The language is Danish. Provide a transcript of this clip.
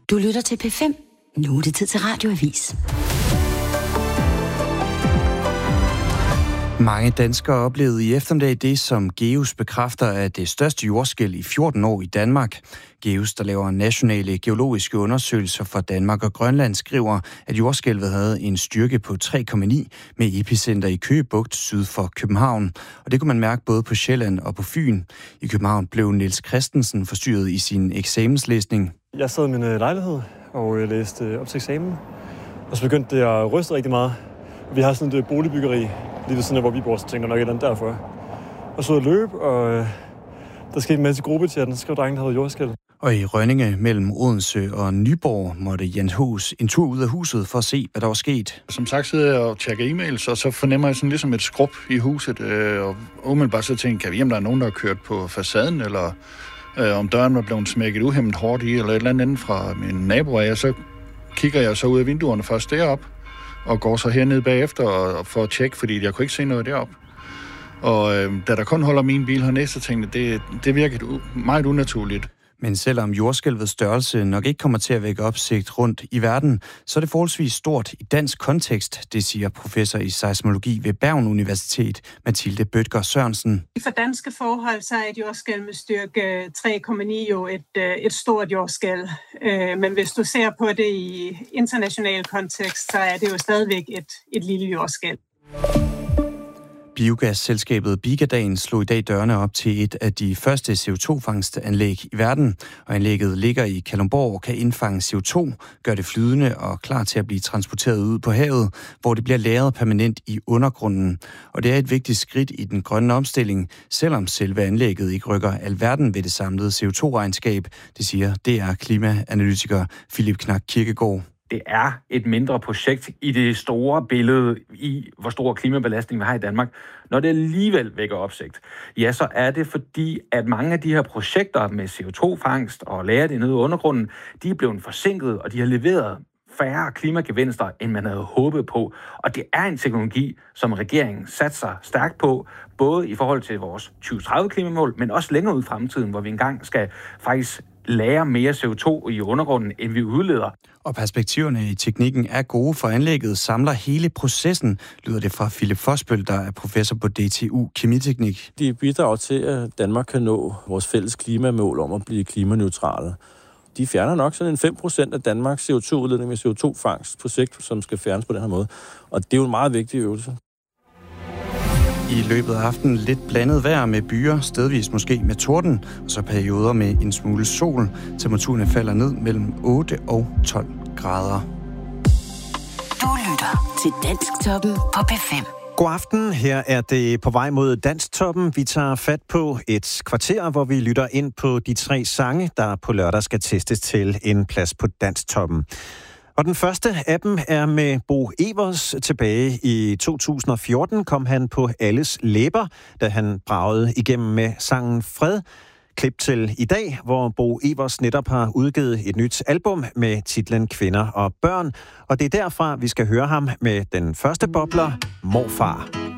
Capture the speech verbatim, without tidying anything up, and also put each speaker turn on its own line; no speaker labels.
Du lytter til P fem. Nu er det tid til Radioavis.
Mange danskere oplevede i eftermiddag det, som GEUS bekræfter er det største jordskælv i fjorten år i Danmark. GEUS, der laver nationale geologiske undersøgelser for Danmark og Grønland, skriver, at jordskælvet havde en styrke på tre komma ni med epicenter i Køge Bugt syd for København. Og det kunne man mærke både på Sjælland og på Fyn. I København blev Niels Christensen forstyrret i sin eksamenslæsning.
Jeg sad i min lejlighed og læste op til eksamen, og så begyndte det at ryste rigtig meget. Vi har sådan et boligbyggeri lige ved siden af, hvor vi bor, så tænker nok et eller andet derfor. Og så løb, og øh, der skete en masse gruppechat, så skrev drengen, der havde jordskælv.
Og i Rønninge mellem Odense og Nyborg måtte Jens Hus en tur ud af huset for at se, hvad der var sket.
Som sagt sidder jeg og tjekker e-mails, og så fornemmer jeg sådan ligesom et skrub i huset. Øh, og umiddelbart så tænker jeg, kan vi, om der er nogen, der har kørt på facaden, eller øh, om døren var blevet smækket uhæmmet hårdt i, eller et eller andet andet fra min nabo af. Og så kigger jeg så ud af vinduerne først derop, og går så hernede bagefter og, og får at tjekke, fordi jeg kunne ikke se noget derop. Og øh, da der kun holder min bil hernede, så tænkte jeg, det, det virkede u- meget unaturligt.
Men selvom jordskælvets størrelse nok ikke kommer til at vække opsigt rundt i verden, så er det forholdsvis stort i dansk kontekst, det siger professor i seismologi ved Bergen Universitet, Mathilde Bødker Sørensen.
For danske forhold, så er et jordskælv med styrke tre komma ni jo et, et stort jordskælv. Men hvis du ser på det i international kontekst, så er det jo stadigvæk et, et lille jordskælv.
Biogasselskabet Bigadaen slog i dag dørene op til et af de første C O to fangstanlæg i verden, og anlægget ligger i Kalundborg og kan indfange C O to, gør det flydende og klar til at blive transporteret ud på havet, hvor det bliver lagret permanent i undergrunden. Og det er et vigtigt skridt i den grønne omstilling, selvom selve anlægget ikke rykker alverden ved det samlede C O to regnskab, det siger D R klimaanalytiker Philip Knak Kirkegaard.
Det er et mindre projekt i det store billede i, hvor stor klimabelastning vi har i Danmark. Når det alligevel vækker opsigt, ja, så er det fordi, at mange af de her projekter med C O to fangst og lagre det nede i undergrunden, de er blevet forsinket, og de har leveret færre klimagevinster, end man havde håbet på. Og det er en teknologi, som regeringen satser stærkt på, både i forhold til vores tyve tredive klimamål, men også længere ud i fremtiden, hvor vi engang skal faktisk lagre mere C O to i undergrunden, end vi udleder.
Og perspektiverne i teknikken er gode, for anlægget samler hele processen, lyder det fra Philip Fosbøl, der er professor på D T U Kemiteknik.
De bidrager til, at Danmark kan nå vores fælles klimamål om at blive klimaneutrale. De fjerner nok sådan en fem procent af Danmarks C O to udledning med C O to fangst på sigt, som skal fjernes på den her måde. Og det er jo en meget vigtig øvelse.
I løbet af aftenen lidt blandet vejr med byer, stedvis måske med torden, og så perioder med en smule sol. Temperaturen falder ned mellem otte og tolv grader.
Du lytter til Dansktoppen på P fem.
God aften. Her er det på vej mod Dansktoppen. Vi tager fat på et kvarter, hvor vi lytter ind på de tre sange, der på lørdag skal testes til en plads på Dansktoppen. Og den første af dem er med Bo Evers. Tilbage i to tusind og fjorten kom han på alles læber, da han bragede igennem med sangen Fred. Klip til i dag, hvor Bo Evers netop har udgivet et nyt album med titlen Kvinder og Børn. Og det er derfra, vi skal høre ham med den første bobler, Morfar.